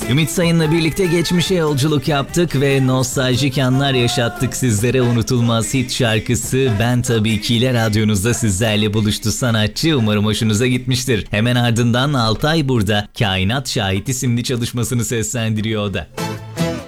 Ümit Sayın'la birlikte geçmişe yolculuk yaptık ve nostaljik anlar yaşattık sizlere. Unutulmaz hit şarkısı Ben Tabii Ki ile radyonuzda sizlerle buluştu sanatçı. Umarım hoşunuza gitmiştir. Hemen ardından Altay burada Kainat Şahit isimli çalışmasını seslendiriyor o da.